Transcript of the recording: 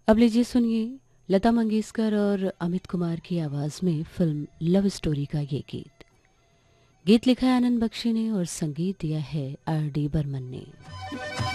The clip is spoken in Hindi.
अब लीजिए सुनिए लता मंगेशकर और अमित कुमार की आवाज में फिल्म लव स्टोरी का ये गीत। गीत लिखा है आनंद बख्शी ने और संगीत दिया है आर डी बर्मन ने।